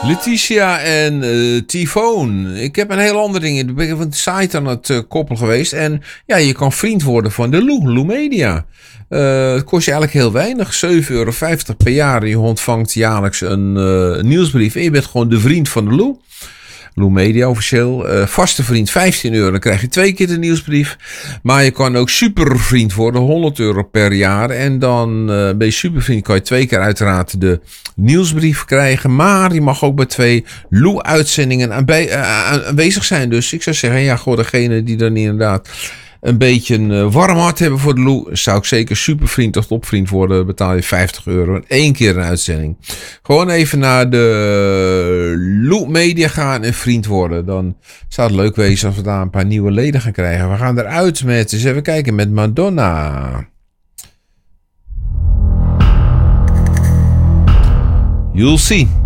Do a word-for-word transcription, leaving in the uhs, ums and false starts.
Letitia en uh, Typhoon. Ik heb een heel ander ding. Ik ben van de site aan het uh, koppelen geweest. En ja, je kan vriend worden van de Lou, Lou Media. Uh, het kost je eigenlijk heel weinig. zeven euro vijftig per jaar. En je ontvangt jaarlijks een uh, nieuwsbrief. En je bent gewoon de vriend van de Lou. Lou Media officieel. Uh, vaste vriend vijftien euro. Dan krijg je twee keer de nieuwsbrief. Maar je kan ook supervriend worden. honderd euro per jaar. En dan uh, ben je supervriend. Kan je twee keer uiteraard de nieuwsbrief krijgen. Maar je mag ook bij twee Lou uitzendingen aanbe- uh, aanwezig zijn. Dus ik zou zeggen. Ja, gewoon degene die dan inderdaad een beetje een uh, warm hart hebben voor de Lou. Zou ik zeker supervriend of topvriend worden. Betaal je vijftig euro. En één keer een uitzending. Gewoon even naar de Lou Media gaan en vriend worden. Dan zou het leuk wezen als we daar een paar nieuwe leden gaan krijgen. We gaan eruit met, eens even kijken, met Madonna. You'll see.